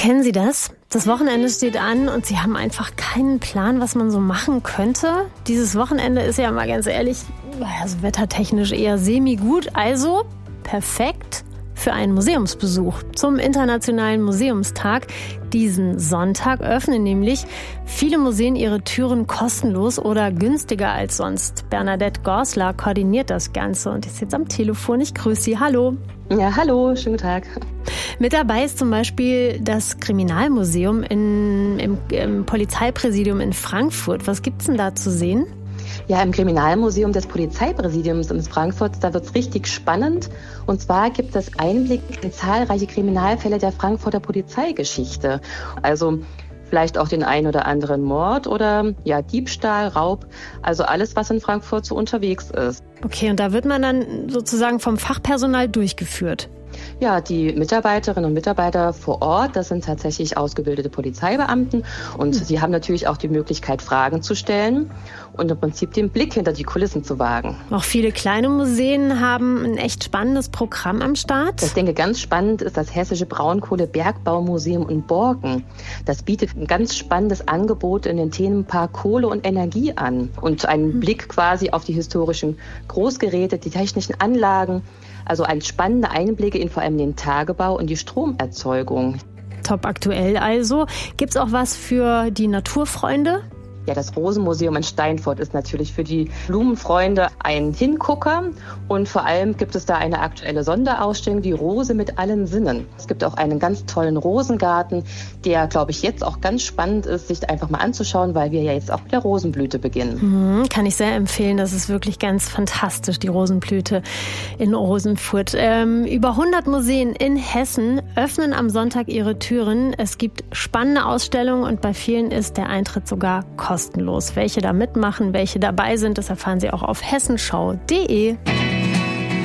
Kennen Sie das? Das Wochenende steht an und Sie haben einfach keinen Plan, was man so machen könnte. Dieses Wochenende ist ja mal ganz ehrlich, also wettertechnisch eher semi-gut, also perfekt für einen Museumsbesuch. Zum Internationalen Museumstag diesen Sonntag öffnen nämlich viele Museen ihre Türen kostenlos oder günstiger als sonst. Bernadette Gorsler koordiniert das Ganze und ist jetzt am Telefon. Ich grüße Sie. Hallo. Ja, hallo, schönen guten Tag. Mit dabei ist zum Beispiel das Kriminalmuseum im Polizeipräsidium in Frankfurt. Was gibt's denn da zu sehen? Ja, im Kriminalmuseum des Polizeipräsidiums in Frankfurt, da wird's richtig spannend. Und zwar gibt es Einblick in zahlreiche Kriminalfälle der Frankfurter Polizeigeschichte. Also vielleicht auch den einen oder anderen Mord oder ja, Diebstahl, Raub, also alles, was in Frankfurt so unterwegs ist. Okay, und da wird man dann sozusagen vom Fachpersonal durchgeführt? Ja, die Mitarbeiterinnen und Mitarbeiter vor Ort, das sind tatsächlich ausgebildete Polizeibeamten und sie haben natürlich auch die Möglichkeit, Fragen zu stellen und im Prinzip den Blick hinter die Kulissen zu wagen. Auch viele kleine Museen haben ein echt spannendes Programm am Start. Ich denke, ganz spannend ist das Hessische Braunkohle-Bergbaumuseum in Borken. Das bietet ein ganz spannendes Angebot in den Themenpark Kohle und Energie an und einen Blick quasi auf die historischen Großgeräte, die technischen Anlagen. Also ein spannender Einblicke in vor allem den Tagebau und die Stromerzeugung. Top aktuell also. Gibt's auch was für die Naturfreunde? Ja, das Rosenmuseum in Steinfurt ist natürlich für die Blumenfreunde ein Hingucker. Und vor allem gibt es da eine aktuelle Sonderausstellung, die Rose mit allen Sinnen. Es gibt auch einen ganz tollen Rosengarten, der, glaube ich, jetzt auch ganz spannend ist, sich einfach mal anzuschauen, weil wir ja jetzt auch mit der Rosenblüte beginnen. Kann ich sehr empfehlen. Das ist wirklich ganz fantastisch, die Rosenblüte in Rosenfurt. Über 100 Museen in Hessen öffnen am Sonntag ihre Türen. Es gibt spannende Ausstellungen und bei vielen ist der Eintritt sogar kostenlos. Welche da mitmachen, welche dabei sind, das erfahren Sie auch auf hessenschau.de.